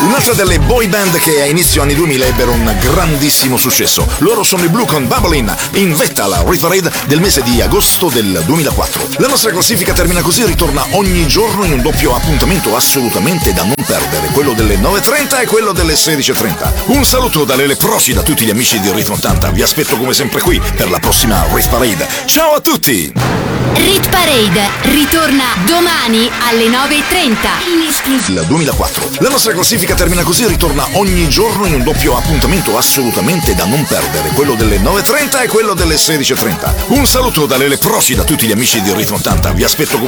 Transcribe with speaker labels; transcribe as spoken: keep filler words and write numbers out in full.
Speaker 1: un'altra delle boy band che a inizio anni duemila ebbero un grandissimo successo. Loro sono i Blue con Bubbling in vetta alla Rit Parade del mese di agosto del duemilaquattro. La nostra classifica termina così e ritorna ogni giorno in un doppio appuntamento assolutamente da non perdere, quello delle nove e trenta e quello delle sedici e trenta. Un saluto da Lele Profi, da tutti gli amici di Ritmo ottanta. Vi aspetto come sempre qui per la prossima Rit Parade. Ciao a tutti!
Speaker 2: Rit Parade ritorna domani alle nove e trenta in esclusiva.
Speaker 1: Il duemilaquattro. La nostra classifica termina così e ritorna ogni giorno in un doppio appuntamento assolutamente da non perdere, quello delle nove e trenta e quello delle sedici e trenta. Un saluto da Lele Profi, da tutti gli amici di Ritmo ottanta. Vi aspetto come